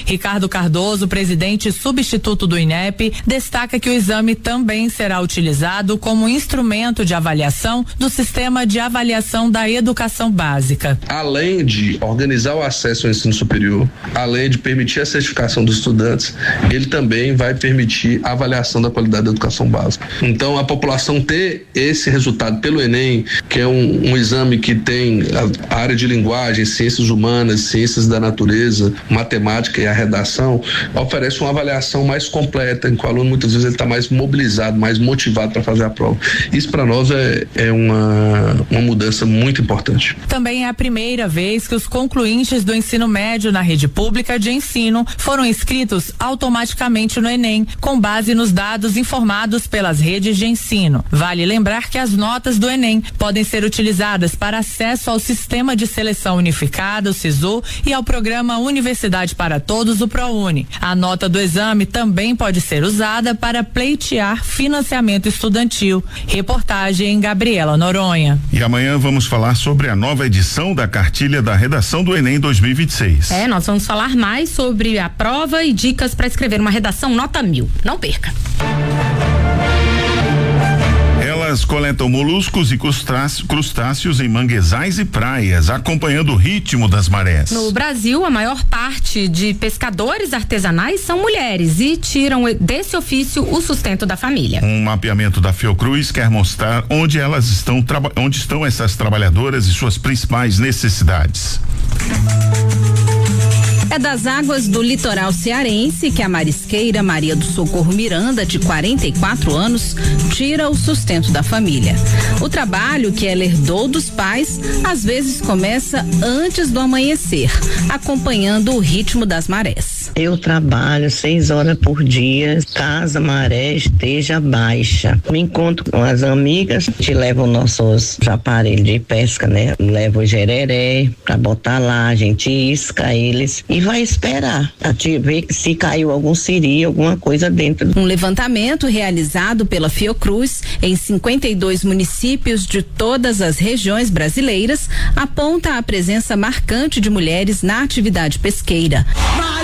Ricardo Cardoso, presidente substituto do INEP, destaca que o exame também será utilizado como instrumento de avaliação do sistema de avaliação da educação básica. Além de organizar o acesso ao ensino superior, além de permitir a certificação dos estudantes, ele também vai permitir a avaliação da qualidade da educação básica. Então, a população ter esse resultado pelo Enem, que é um exame que tem a área de linguagem, ciências humanas, ciências da natureza, matemática e a redação, oferece uma avaliação mais completa, em que o aluno muitas vezes ele está mais mobilizado, mais motivado para fazer a prova. Isso para nós é uma mudança muito importante. Também é a primeira vez que os concluintes do ensino médio na rede pública de ensino foram inscritos automaticamente no Enem, com base nos dados informados pelas redes de ensino. Vale lembrar que as notas do Enem podem ser utilizadas para acesso ao Sistema de Seleção Unificada, o SISU, e ao programa Universidade para Todos, o ProUni. A nota do exame também pode ser usada para pleitear financiamento estudantil. Reportagem Gabriela Noronha. E amanhã vamos falar sobre a nova edição da cartilha da redação do Enem 2026. Nós vamos falar mais sobre a prova e dicas para escrever uma redação nota 1000. Não perca. Elas coletam moluscos e crustáceos em manguezais e praias, acompanhando o ritmo das marés. No Brasil, a maior parte de pescadores artesanais são mulheres e tiram desse ofício o sustento da família. Um mapeamento da Fiocruz quer mostrar onde estão essas trabalhadoras e suas principais necessidades. É das águas do litoral cearense que a marisqueira Maria do Socorro Miranda, de 44 anos, tira o sustento da família. O trabalho que ela herdou dos pais, às vezes começa antes do amanhecer, acompanhando o ritmo das marés. Eu trabalho 6 horas por dia, caso a maré esteja baixa. Me encontro com as amigas, a gente leva os nossos aparelhos de pesca, né? Leva o gereré pra botar lá, a gente isca eles e vai esperar a te ver se caiu algum siri, alguma coisa dentro. Um levantamento realizado pela Fiocruz em 52 municípios de todas as regiões brasileiras aponta a presença marcante de mulheres na atividade pesqueira.